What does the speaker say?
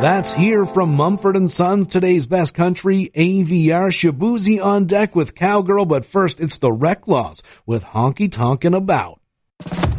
That's here from Mumford & Sons, today's best country, AVR. Shabuzi on deck with Cowgirl, but first it's the Wreck Laws with Honky Tonkin' About.